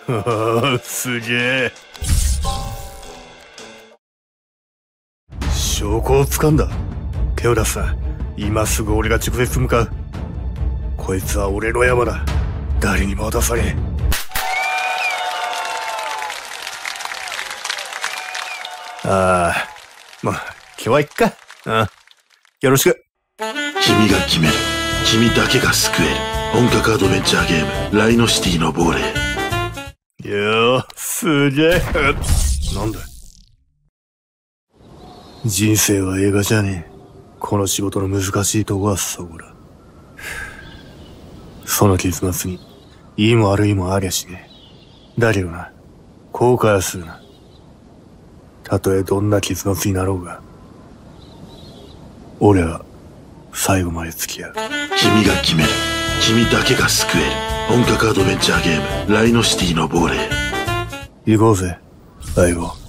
すげえ。証拠をつかんだ。手を出すな。今すぐ俺が直接向かう。こいつは俺の山だ。誰にも渡さねえ。まあ今日はいっか。よろしく。 君が決める。君だけが救える。本格アドベンチャーゲーム、ライノシティの亡霊。 すげえ。なんだ。人生は映画じゃねえ。この仕事の難しいとこはそこだ。その結末にいいも悪いもありゃしねえ。だけどな、後悔はするな。たとえどんな結末になろうが、俺は最後まで付き合う。 君が決める。君だけが救える。本格アドベンチャーゲーム、ライノシティの亡霊。 行こうぜ、相棒。